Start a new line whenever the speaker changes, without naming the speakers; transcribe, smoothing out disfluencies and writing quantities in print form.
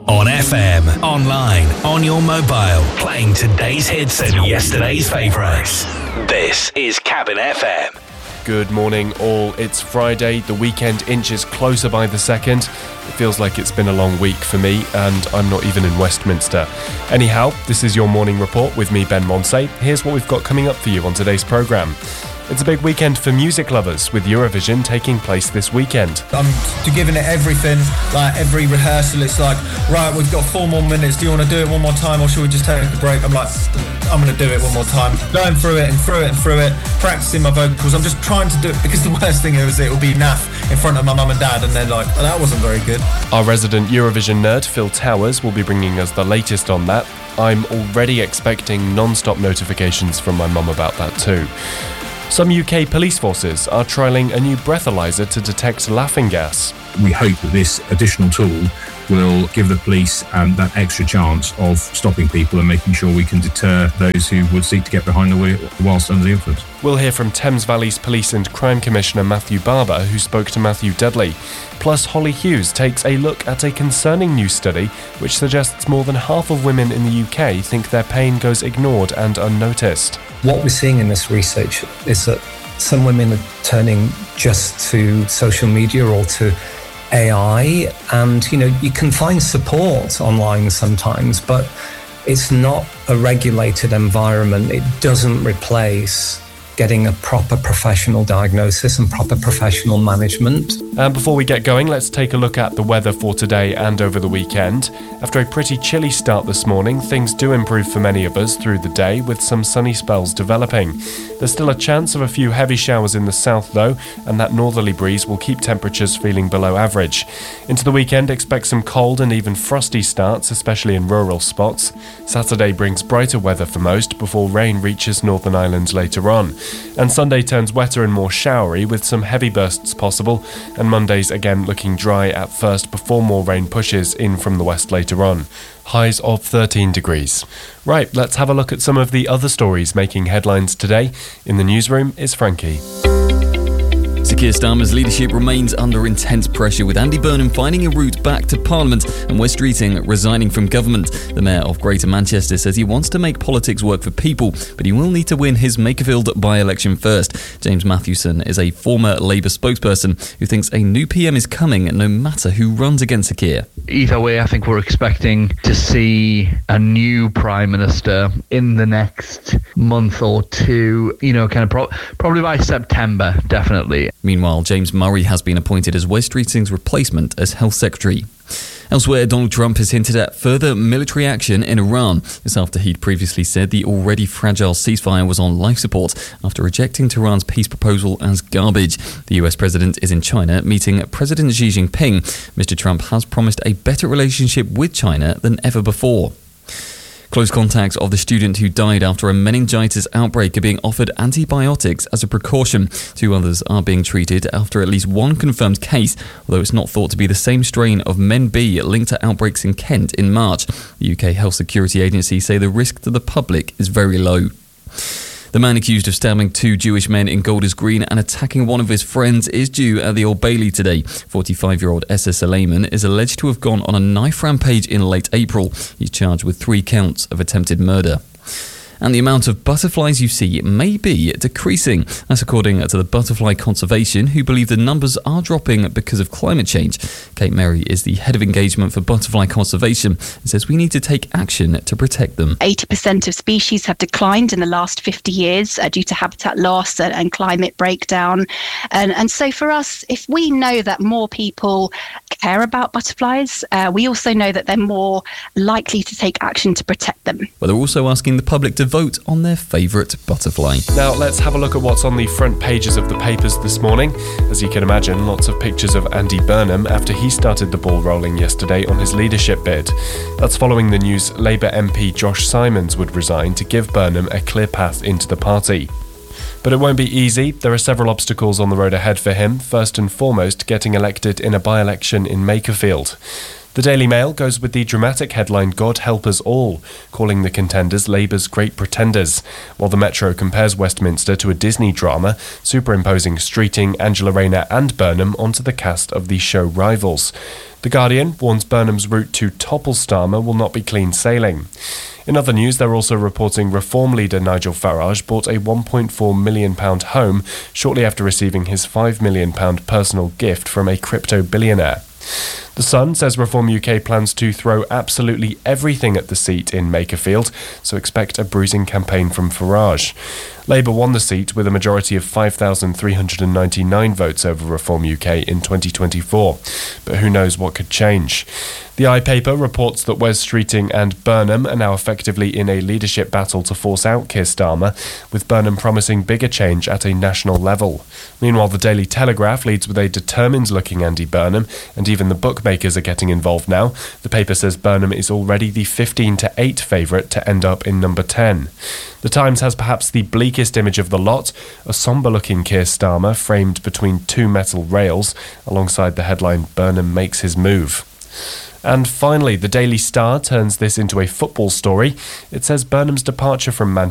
On FM, online, on your mobile, playing today's hits and yesterday's favourites. This is Cabin FM.
Good morning all, it's Friday, the weekend inches closer by the second. It feels like it's been a long week for me, and I'm not even in Westminster. Anyhow, this is your morning report with me, Ben Monsey. Here's what we've got coming up for you on today's programme. It's a big weekend for music lovers, with Eurovision taking place this weekend.
I'm giving it everything, like every rehearsal. It's like, right, we've got 4 more minutes. Do you want to do it one more time, or should we just take a break? I'm like, I'm going to do it one more time. Going through it and through it and through it, practicing my vocals. I'm just trying to do it, because the worst thing is it will be naff in front of my mum and dad, and they're like, oh, that wasn't very good.
Our resident Eurovision nerd, Phil Towers, will be bringing us the latest on that. I'm already expecting non-stop notifications from my mum about that too. Some UK police forces are trialling a new breathalyzer to detect laughing gas.
We hope that this additional tool will give the police that extra chance of stopping people and making sure we can deter those who would seek to get behind the wheel whilst under the influence.
We'll hear from Thames Valley's Police and Crime Commissioner Matthew Barber, who spoke to Matthew Dudley. Plus, Holly Hughes takes a look at a concerning new study which suggests more than half of women in the UK think their pain goes ignored and unnoticed.
What we're seeing in this research is that some women are turning just to social media or to AI, and you can find support online sometimes, but it's not a regulated environment. It doesn't replace getting a proper professional diagnosis and proper professional management.
And before we get going, let's take a look at the weather for today and over the weekend. After a pretty chilly start this morning, things do improve for many of us through the day, with some sunny spells developing. There's still a chance of a few heavy showers in the south though, and that northerly breeze will keep temperatures feeling below average. Into the weekend, expect some cold and even frosty starts, especially in rural spots. Saturday brings brighter weather for most, before rain reaches Northern Ireland later on. And Sunday turns wetter and more showery, with some heavy bursts possible, and Monday's again looking dry at first before more rain pushes in from the west later on. Highs of 13 degrees. Right, let's have a look at some of the other stories making headlines today. In the newsroom is Frankie.
Sir Keir Starmer's leadership remains under intense pressure, with Andy Burnham finding a route back to Parliament and Wes Streeting resigning from government. The Mayor of Greater Manchester says he wants to make politics work for people, but he will need to win his Makerfield by-election first. James Mathewson is a former Labour spokesperson who thinks a new PM is coming no matter who runs against Sir Keir.
Either way, I think we're expecting to see a new Prime Minister in the next month or two, probably by September, definitely.
Meanwhile, James Murray has been appointed as Wes Streeting's replacement as Health Secretary. Elsewhere, Donald Trump has hinted at further military action in Iran. This after he'd previously said the already fragile ceasefire was on life support after rejecting Tehran's peace proposal as garbage. The US president is in China meeting President Xi Jinping. Mr. Trump has promised a better relationship with China than ever before. Close contacts of the student who died after a meningitis outbreak are being offered antibiotics as a precaution. 2 others are being treated after at least 1 confirmed case, although it's not thought to be the same strain of Men-B linked to outbreaks in Kent in March. The UK Health Security Agency say the risk to the public is very low. The man accused of stabbing 2 Jewish men in Golders Green and attacking one of his friends is due at the Old Bailey today. 45-year-old Essa Suleiman is alleged to have gone on a knife rampage in late April. He's charged with 3 counts of attempted murder. And the amount of butterflies you see may be decreasing. That's according to the Butterfly Conservation, who believe the numbers are dropping because of climate change. Kate Merry is the head of engagement for Butterfly Conservation and says we need to take action to protect them.
80% of species have declined in the last 50 years due to habitat loss and climate breakdown. And so for us, if we know that more people care about butterflies, we also know that they're more likely to take action to protect them.
But they're also asking the public to vote on their favourite butterfly.
Now let's have a look at what's on the front pages of the papers this morning. As you can imagine, lots of pictures of Andy Burnham after he started the ball rolling yesterday on his leadership bid. That's following the news Labour MP Josh Simons would resign to give Burnham a clear path into the party. But it won't be easy. There are several obstacles on the road ahead for him, first and foremost getting elected in a by-election in Makerfield. The Daily Mail goes with the dramatic headline God Help Us All, calling the contenders Labour's great pretenders, while the Metro compares Westminster to a Disney drama, superimposing Streeting, Angela Rayner and Burnham onto the cast of the show Rivals. The Guardian warns Burnham's route to topple Starmer will not be clean sailing. In other news, they're also reporting Reform leader Nigel Farage bought a £1.4 million home shortly after receiving his £5 million personal gift from a crypto billionaire. The Sun says Reform UK plans to throw absolutely everything at the seat in Makerfield, so expect a bruising campaign from Farage. Labour won the seat with a majority of 5,399 votes over Reform UK in 2024, but who knows what could change. The iPaper reports that Wes Streeting and Burnham are now effectively in a leadership battle to force out Keir Starmer, with Burnham promising bigger change at a national level. Meanwhile, the Daily Telegraph leads with a determined-looking Andy Burnham, and even the bookmakers are getting involved now. The paper says Burnham is already the 15-8 favourite to end up in number 10. The Times has perhaps the bleakest image of the lot, a sombre-looking Keir Starmer framed between two metal rails, alongside the headline Burnham makes his move. And finally, the Daily Star turns this into a football story. It says Burnham's departure from Manchester